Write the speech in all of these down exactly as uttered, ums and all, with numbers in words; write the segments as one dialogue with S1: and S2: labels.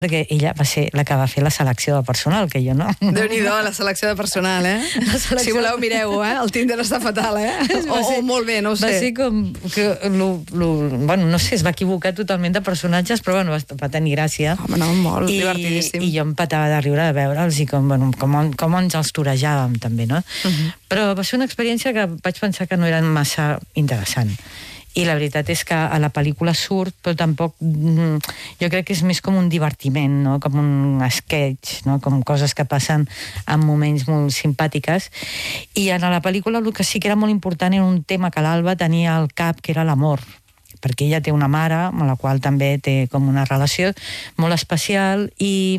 S1: perquè ella va ser la que va fer la selecció de personal, que jo no.
S2: Déu-n'hi-do, la selecció de personal, eh? Selecció... Si voleu, mireu, eh? El Tinder està fatal, eh? O, ser, o molt bé, no ho sé.
S1: Va ser com... Que, lo, lo, bueno, no sé, es va equivocar totalment de personatges, però bueno, va, va tenir gràcia.
S2: Home, no, molt I, divertidíssim.
S1: I jo em patava de riure de veure'ls i com, bueno, com, com ens els torejàvem, també, no? Uh -huh. Però va ser una experiència que vaig pensar que no era massa interessant. I la veritat és que a la pel·lícula surt, però tampoc... Jo crec que és més com un divertiment, no? Com un sketch, no? Com coses que passen en moments molt simpàtiques. I en la pel·lícula el que sí que era molt important era un tema que l'Alba tenia al cap, que era l'amor, perquè ella té una mare amb la qual també té com una relació molt especial i...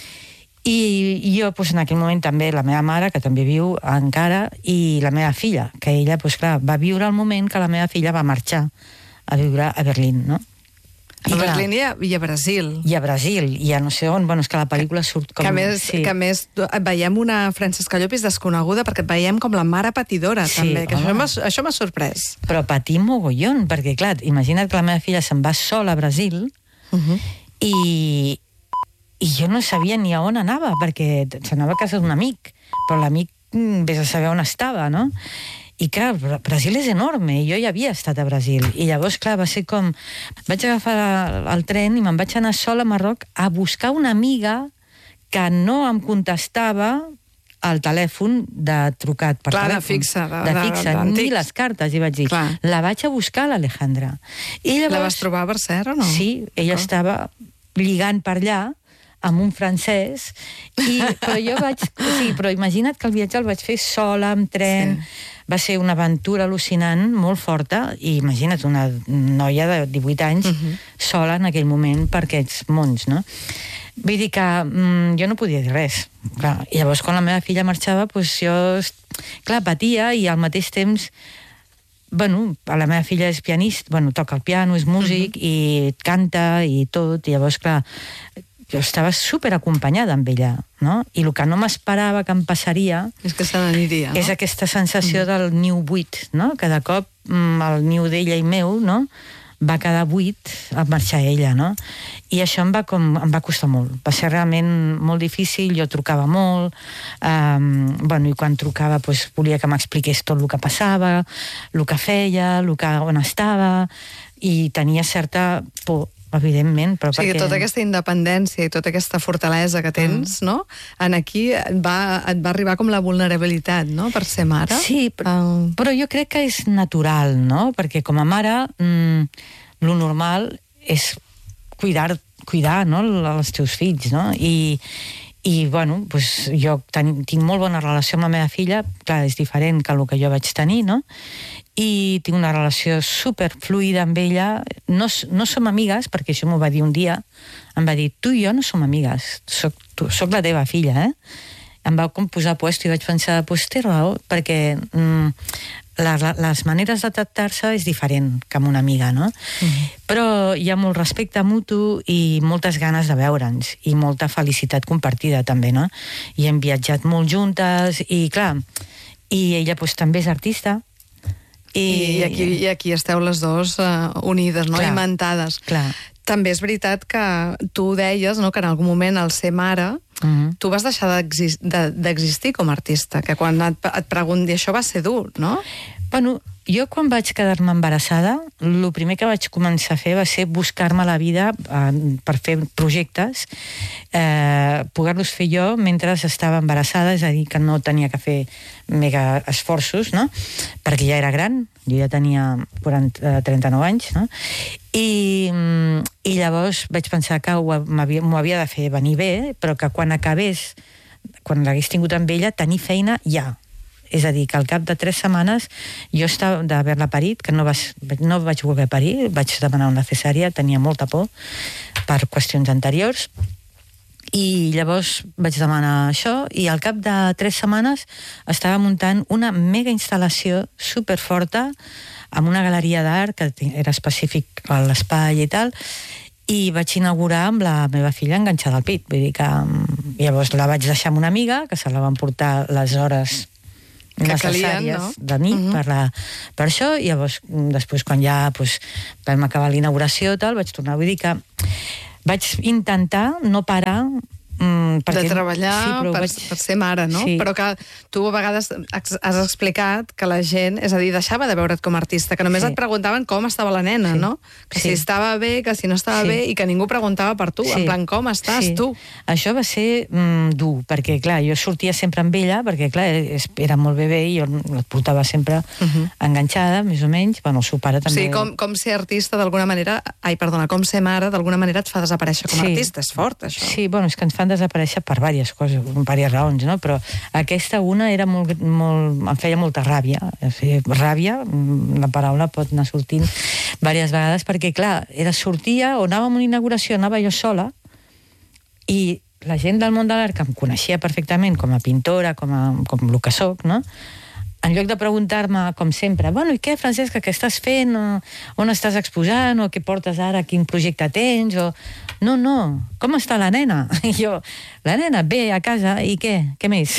S1: I jo, doncs, en aquell moment també, la meva mare, que també viu encara, i la meva filla, que ella, doncs, clar, va viure el moment que la meva filla va marxar a viure a Berlín, no?
S2: I, a Berlín i a, i a Brasil.
S1: I a Brasil, i a no sé on, bueno, és que la pel·lícula surt com...
S2: Que a més,
S1: sí.
S2: que a més et veiem una Francesca Llopis desconeguda, perquè et veiem com la mare patidora, sí, també, que home. això m'ha sorprès.
S1: Però patir mogollon, perquè, clar, imagina't que la meva filla se'n va sola a Brasil, uh -huh. i... i jo no sabia ni a on anava, perquè s'anava a casa d'un amic, però l'amic vés a saber on estava, no? I clar, Brasil és enorme, i jo ja havia estat a Brasil, i llavors, clar, va ser com... Vaig agafar el tren i me'n vaig anar sola a Marroc a buscar una amiga que no em contestava al telèfon de trucat per
S2: clar,
S1: telèfon.
S2: de fixa. De,
S1: de fixa,
S2: de,
S1: ni les cartes, i vaig dir. Clar. La vaig a buscar, l'Alejandra. Llavors,
S2: la vas trobar a Barcelona o no?
S1: Sí, ella oh. estava lligant per allà, amb un francès, i, però jo vaig... Sí, però imagina't que el viatge el vaig fer sola, amb tren... Sí. Va ser una aventura al·lucinant, molt forta, i imagina't, una noia de divuit anys, uh -huh. sola en aquell moment per aquests mons, no? Vull dir que mm, jo no podia dir res. Clar, i llavors, quan la meva filla marxava, doncs jo, clar, patia, i al mateix temps... Bueno, la meva filla és pianista, bueno, toca el piano, és músic, uh -huh. i canta, i tot, i llavors, clar... jo estava super acompanyada amb ella, no? I el que no m'esperava que em passaria...
S2: És que se n'aniria, no?
S1: És aquesta sensació mm. del niu buit, no? Que de cop el niu d'ella i meu, no?, va quedar buit a marxar ella, no? I això em va, com, em va costar molt. Va ser realment molt difícil, jo trucava molt, um, bueno, i quan trucava doncs, volia que m'expliqués tot el que passava, el que feia, el que, on estava, i tenia certa por, evidentment, però
S2: o sigui,
S1: perquè...
S2: tota aquesta independència i tota aquesta fortalesa que tens, mm. no? En aquí et va, et va arribar com la vulnerabilitat, no?, per ser mare.
S1: Sí, però, uh... però jo crec que és natural, no?, perquè com a mare mm, lo normal és cuidar, cuidar, no?, els teus fills, no?, i, i bueno, doncs jo ten, tinc molt bona relació amb la meva filla, clar, és diferent que el que jo vaig tenir, no?, i tinc una relació superfluida amb ella. No, no som amigues, perquè això m'ho va dir un dia, em va dir, tu i jo no som amigues, soc, tu, soc la teva filla, eh? Em va com posar puesto i vaig pensar, pues té raó, perquè mm, la, la, les maneres de tractar-se és diferent que amb una amiga, no? Mm-hmm. Però hi ha molt respecte mutu i moltes ganes de veure'ns, i molta felicitat compartida també, no? I hem viatjat molt juntes, i clar, i ella pues, també és artista,
S2: I, I, aquí, i aquí esteu les dues uh, unides, no? Clar, Imantades.
S1: Clar.
S2: També és veritat que tu deies, no?, que en algun moment, al ser mare, uh-huh. tu vas deixar d'existir com a artista, que quan et, et pregunti això va ser dur, no?
S1: Bueno, jo quan vaig quedar-me embarassada, el primer que vaig començar a fer va ser buscar-me la vida eh, per fer projectes, eh, poder-los fer jo mentre estava embarassada, és a dir, que no tenia que fer mega esforços, no?, perquè ja era gran, jo ja tenia quaranta, trenta-nou anys, no?, i, i llavors vaig pensar que m'ho havia de fer venir bé, però que quan acabés, quan l'hagués tingut amb ella, tenir feina ja. És a dir, que al cap de tres setmanes jo estava d'haver-la parit, que no, vas, no vaig voler parir, vaig demanar una cesària, tenia molta por per qüestions anteriors, i llavors vaig demanar això, i al cap de tres setmanes estava muntant una mega instal·lació superforta amb una galeria d'art que era específic a l'espai i tal, i vaig inaugurar amb la meva filla enganxada al pit. Vull dir que llavors la vaig deixar amb una amiga, que se la van portar les hores necessàries, no?, de nit, uh-huh. per, la, per això, i llavors després quan ja pues, vam acabar la inauguració tal, vaig tornar, vull dir que vaig intentar no parar Mm, perquè,
S2: de treballar
S1: sí, per,
S2: vaig... per ser mare, no?
S1: Sí.
S2: Però que tu a vegades has explicat que la gent, és a dir, deixava de veure't com a artista, que només sí. et preguntaven com estava la nena, sí. no? Que sí. si estava bé, que si no estava sí. bé, i que ningú preguntava per tu, sí. en plan, com estàs sí. tu?
S1: Això va ser mm, dur, perquè, clar, jo sortia sempre amb ella, perquè, clar, era molt bebè i jo la portava sempre uh -huh. enganxada, més o menys. Bueno, el seu pare també...
S2: O sigui, com, com ser artista d'alguna manera... Ai, perdona, com ser mare d'alguna manera et fa desaparèixer com a sí. artista. És fort, això.
S1: Sí, bueno, és que ens fan desaparèixer per diverses coses, per diverses raons, no? Però aquesta una era molt, molt, em feia molta ràbia. Ràbia, la paraula pot anar sortint diverses vegades, perquè, clar, era sortia o anava a una inauguració, anava jo sola, i la gent del món de l'art, que em coneixia perfectament com a pintora, com, a, com el que soc, no? En lloc de preguntar-me, com sempre, bueno, i què, Francesca, què estàs fent? O, on estàs exposant? O què portes ara? Quin projecte tens? O... No, no, com està la nena? I jo, la nena, bé, a casa, i què? Què més?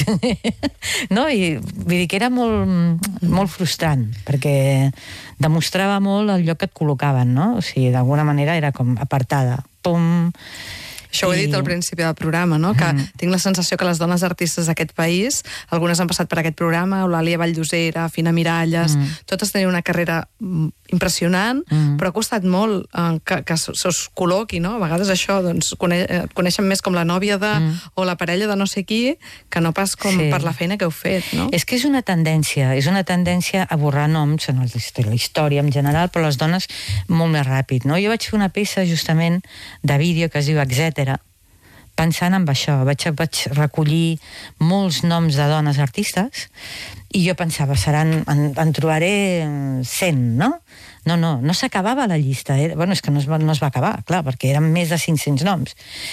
S1: No? I vull dir que era molt, molt frustrant, perquè demostrava molt el lloc que et col·locaven, no? O sigui, d'alguna manera era com apartada. Pum...
S2: Això ho he dit al principi del programa, no? Que mm. tinc la sensació que les dones artistes d'aquest país, algunes han passat per aquest programa, Eulàlia Valldosera, Fina Miralles, mm. totes tenien una carrera impressionant, mm. però ha costat molt eh, que, que se'ls col·loqui, no? A vegades això, doncs, cone coneixen més com la nòvia de, mm. o la parella de no sé qui, que no pas com sí. per la feina que heu fet, no?
S1: És que és una tendència, és una tendència a borrar noms en la història en general, però les dones molt més ràpid, no? Jo vaig fer una peça justament de vídeo que es diu Etcètera, pensant en això, vaig, vaig recollir molts noms de dones artistes i jo pensava, seran, en, en trobaré cent, no? No, no, no s'acabava la llista. Era, bueno, és que no es, va, no es va acabar, clar, perquè eren més de cinc-cents noms.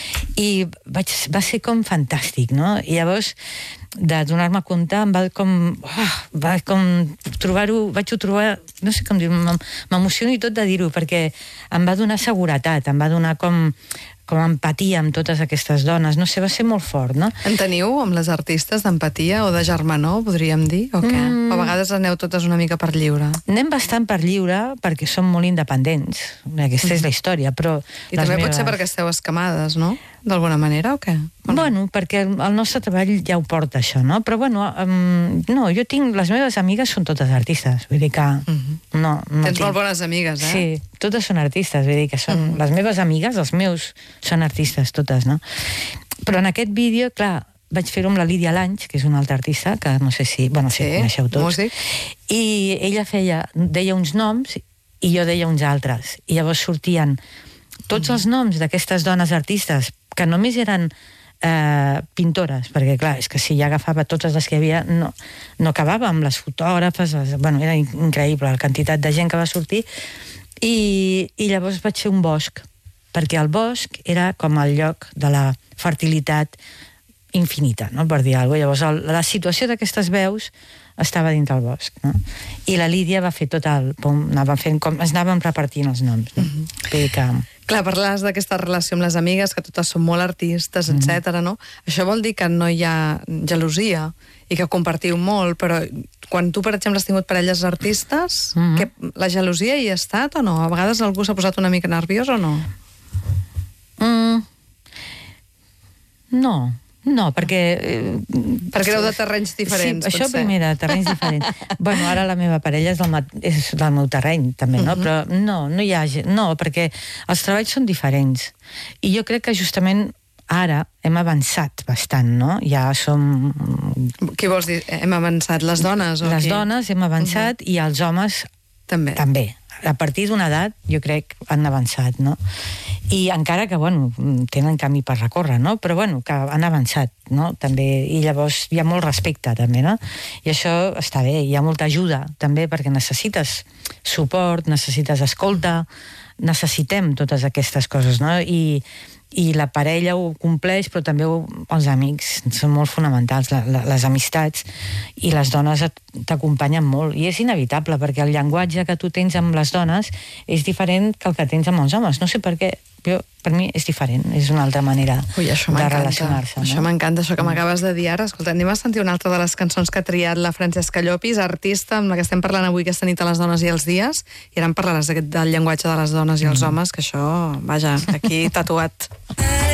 S1: I vaig, va ser com fantàstic, no? I llavors, de donar-me compte, em va com... Oh, va com trobar-ho... Vaig ho trobar... No sé com dir-ho, m'emociono i tot de dir-ho, perquè em va donar seguretat, em va donar com... com empatia amb totes aquestes dones, no sé, va ser molt fort, no?
S2: En teniu amb les artistes d'empatia o de germanor, podríem dir, o què? Mm. O a vegades aneu totes una mica per lliure?
S1: Anem bastant per lliure perquè som molt independents, aquesta mm. és la història, però...
S2: I també meves... pot ser perquè esteu escamades, no? D'alguna manera, o què?
S1: O no? Bueno, perquè el, el nostre treball ja ho porta, això, no? Però, bueno, um, no, jo tinc... Les meves amigues són totes artistes, vull dir que... Mm-hmm. no, no
S2: Tens
S1: tinc...
S2: molt bones amigues, eh?
S1: Sí, totes són artistes, vull dir que són... Mm-hmm. Les meves amigues, els meus, són artistes totes, no? Però en aquest vídeo, clar, vaig fer-ho amb la Lídia Lange, que és una altra artista, que no sé si... Bueno, sí, si coneixeu tots.
S2: Músic.
S1: I ella feia... Deia uns noms i jo deia uns altres. I llavors sortien tots els noms d'aquestes dones artistes que només eren eh, pintores, perquè clar, és que si ja agafava totes les que hi havia, no, no acabava amb les fotògrafes, les, bueno, era increïble la quantitat de gent que va sortir, i, i llavors vaig fer un bosc, perquè el bosc era com el lloc de la fertilitat infinita, no? Per dir alguna cosa. Llavors el, la situació d'aquestes veus estava dintre el bosc, no? I la Lídia va fer tot el... Pum, anàvem fent com... Ens anàvem repartint els noms, no? Mm-hmm. Vull dir que...
S2: Clar, parles d'aquesta relació amb les amigues, que totes són molt artistes, mm-hmm. etcètera, no? Això vol dir que no hi ha gelosia i que compartiu molt, però quan tu, per exemple, has tingut parelles artistes, mm-hmm. que la gelosia hi ha estat o no? A vegades algú s'ha posat una mica nerviós o no?
S1: Mm. No. No, perquè... Eh,
S2: perquè éreu de terrenys diferents,
S1: sí, això primer, de terrenys diferents. Bueno, ara la meva parella és del, és del meu terreny, també, no? Uh-huh. Però no, no hi ha... No, perquè els treballs són diferents. I jo crec que justament ara hem avançat bastant, no? Ja som...
S2: Què vols dir? Hem avançat les dones? O
S1: les
S2: qui?
S1: dones hem avançat uh-huh. i els homes
S2: també.
S1: també. A partir d'una edat, jo crec, han avançat, no? I encara que, bueno, tenen camí per recórrer, no? Però, bueno, que han avançat, no? També, i llavors hi ha molt respecte, també, no? I això està bé, hi ha molta ajuda, també, perquè necessites suport, necessites escolta, necessitem totes aquestes coses, no? I, i la parella ho compleix, però també ho, els amics són molt fonamentals, la, la, les amistats, i les dones t'acompanyen molt, i és inevitable, perquè el llenguatge que tu tens amb les dones és diferent que el que tens amb els homes, no sé per què, jo, per mi és diferent, és una altra manera
S2: Ui, això
S1: de relacionar-se.
S2: Això
S1: no?
S2: m'encanta, això que m'acabes de dir ara. Escolta, anem a sentir una altra de les cançons que ha triat la Francesca Llopis, artista amb la que estem parlant avui aquesta nit a les dones i els dies, i ara em parlaràs d'aquest del llenguatge de les dones i els homes, que això, vaja, aquí tatuat.